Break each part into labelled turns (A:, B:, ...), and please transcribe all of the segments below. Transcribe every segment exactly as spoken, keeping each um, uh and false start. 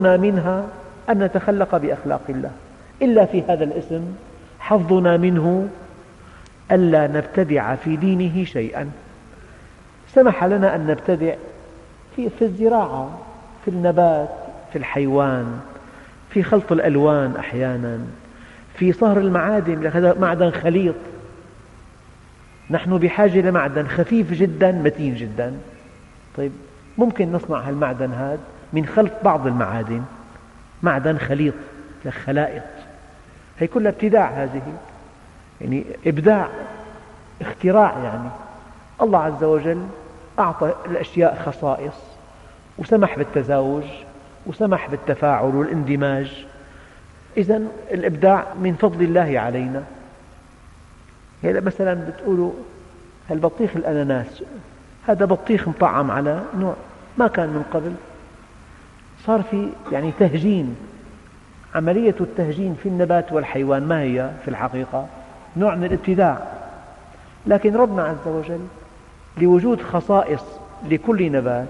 A: منها أن نتخلق بأخلاق الله، إلا في هذا الاسم حظنا منه ألا نبتدع في دينه شيئا. سمح لنا أن نبتدع في الزراعة، في النبات، في الحيوان، في خلط الألوان أحيانا، في صهر المعادن. هذا معدن خليط، نحن بحاجة لمعدن خفيف جدا متين جدا. طيب ممكن نصنع هالمعدن هذا من خلط بعض المعادن، معدن خليط للخلائط. هي كلها ابتداع، هذه يعني إبداع، اختراع. يعني الله عز وجل أعطى الأشياء خصائص، وسمح بالتزاوج، وسمح بالتفاعل والاندماج. إذن الإبداع من فضل الله علينا. يعني مثلا بتقولوا هالبطيخ الأناناس، هذا بطيخ مطعم على نوع ما كان من قبل، صار في يعني تهجين. عملية التهجين في النبات والحيوان ما هي في الحقيقة؟ نوع من الابتداع. لكن ربنا عز وجل لوجود خصائص لكل نبات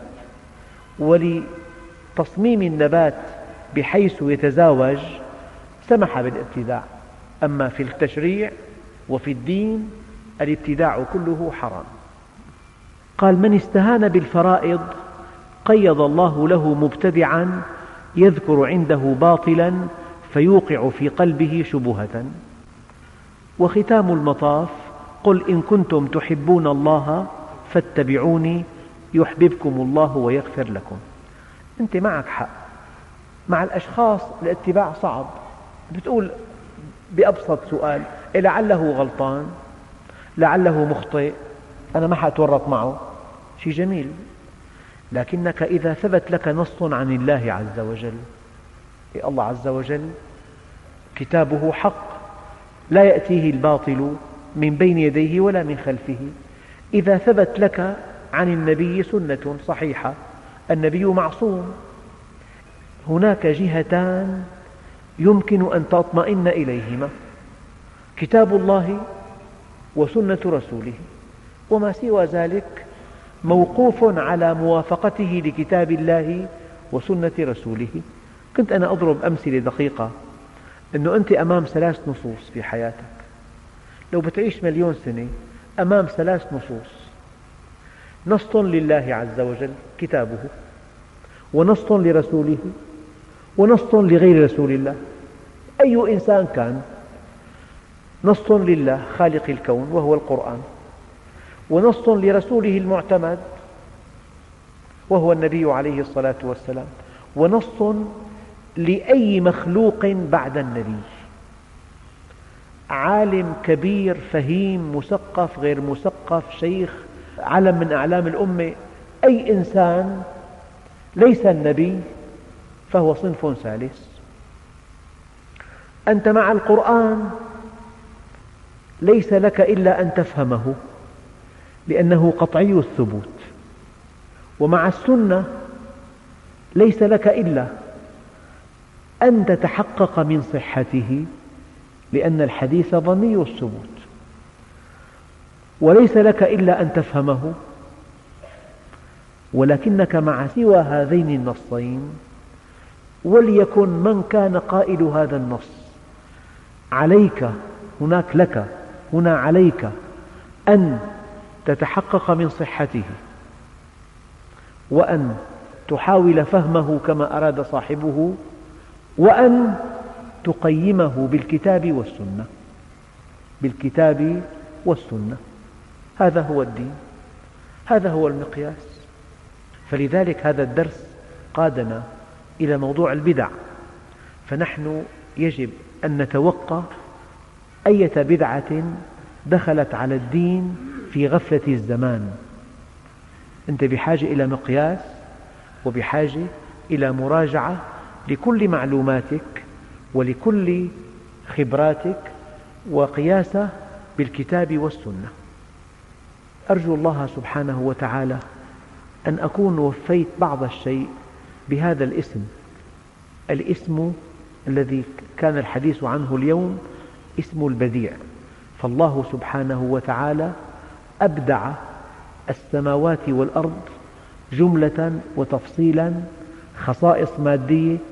A: ولتصميم النبات بحيث يتزاوج سمح بالابتداع. أما في التشريع وفي الدين الابتداع كله حرام. قال: من استهان بالفرائض قيض الله له مبتدعا يذكر عنده باطلا فيوقع في قلبه شبهة. وختام المطاف: قل إن كنتم تحبون الله فاتبعوني يحببكم الله ويغفر لكم. أنت معك حق، مع الأشخاص الاتباع صعب. بتقول بأبسط سؤال: لعله غلطان، لعله مخطئ، أنا ما حأتورط معه، شيء جميل. لكنك إذا ثبت لك نص عن الله عز وجل، الله عز وجل كتابه حق لا يأتيه الباطل من بين يديه ولا من خلفه. إذا ثبت لك عن النبي سنة صحيحة، النبي معصوم، هناك جهتان يمكن أن تطمئن إليهما: كتاب الله وسنة رسوله، وما سوى ذلك موقوف على موافقته لكتاب الله وسنة رسوله. كنت أنا أضرب أمثلة دقيقة، أنه أنت أمام ثلاث نصوص في حياتك، لو بتعيش مليون سنة أمام ثلاث نصوص: نص لله عز وجل كتابه، ونص لرسوله، ونص لغير رسول الله أي إنسان كان. نص لله خالق الكون وهو القرآن، ونص لرسوله المعتمد وهو النبي عليه الصلاة والسلام، ونص لأي مخلوق بعد النبي، عالم كبير فهيم مثقف غير مثقف، شيخ، علم من أعلام الأمة، أي إنسان ليس النبي فهو صنف ثالث. أنت مع القرآن ليس لك إلا أن تفهمه لأنه قطعي الثبوت، ومع السنة ليس لك إلا أن تتحقق من صحته لأن الحديث ظني الثبوت، وليس لك إلا أن تفهمه. ولكنك مع سوى هذين النصين، وليكن من كان قائل هذا النص، عليك هناك لك هنا عليك أن تتحقق من صحته، وأن تحاول فهمه كما أراد صاحبه، وأن تقيمه بالكتاب والسنة، بالكتاب والسنة. هذا هو الدين، هذا هو المقياس. فلذلك هذا الدرس قادنا إلى موضوع البدع، فنحن يجب أن نتوقع أية بدعة دخلت على الدين في غفلة الزمان. أنت بحاجة إلى مقياس، وبحاجة إلى مراجعة لكل معلوماتك ولكل خبراتك، وقياسة بالكتاب والسنة. أرجو الله سبحانه وتعالى أن أكون وفيت بعض الشيء بهذا الاسم، الاسم الذي كان الحديث عنه اليوم اسم البديع. فالله سبحانه وتعالى أبدع السماوات والأرض جملة وتفصيلا، خصائص مادية